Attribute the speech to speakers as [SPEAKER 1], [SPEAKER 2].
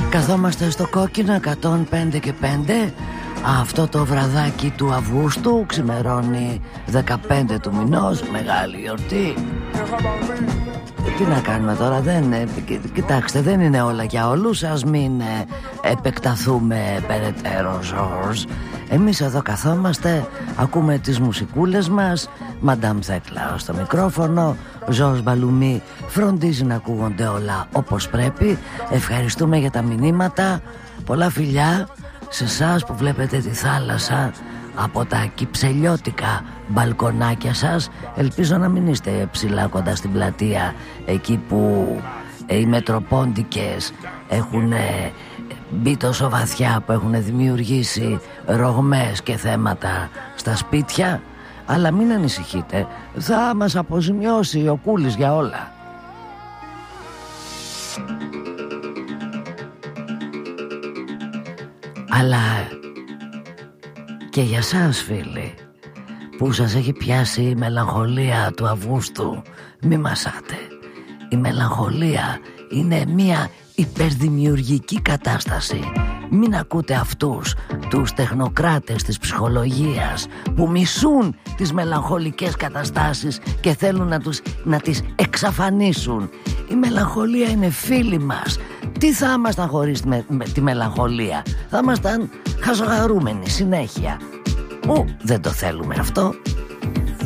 [SPEAKER 1] Καθόμαστε στο κόκκινο 105 και 5. Αυτό το βραδάκι του Αυγούστου, ξημερώνει 15 του μηνός, μεγάλη γιορτή. Τι να κάνουμε τώρα, κοιτάξτε, δεν είναι όλα για όλους. Ας μην επεκταθούμε περαιτέρω, Ζορζ. Εμείς εδώ καθόμαστε, ακούμε τις μουσικούλες μας. Μαντάμ Θέκλα στο μικρόφωνο, Ζορζ Μπαλουμί φροντίζει να ακούγονται όλα όπως πρέπει. Ευχαριστούμε για τα μηνύματα. Πολλά φιλιά σε εσάς που βλέπετε τη θάλασσα από τα κυψελιώτικα μπαλκονάκια σας. Ελπίζω να μην είστε ψηλά κοντά στην πλατεία, εκεί που οι μετροπόντικες έχουν μπει τόσο βαθιά, που έχουν δημιουργήσει ρογμές και θέματα στα σπίτια. Αλλά μην ανησυχείτε, θα μας αποζημιώσει ο Κούλης για όλα. Αλλά και για σας, φίλοι, που σας έχει πιάσει η μελαγχολία του Αυγούστου, μη μασάτε. Η μελαγχολία είναι μια υπερδημιουργική κατάσταση. Μην ακούτε αυτούς τους τεχνοκράτες της ψυχολογίας που μισούν τις μελαγχολικές καταστάσεις και θέλουν να τις εξαφανίσουν. Η μελαγχολία είναι φίλη μας. Τι θα ήμασταν χωρίς με τη μελαγχολία? Θα ήμασταν χαζογαρούμενοι συνέχεια. Δεν το θέλουμε αυτό.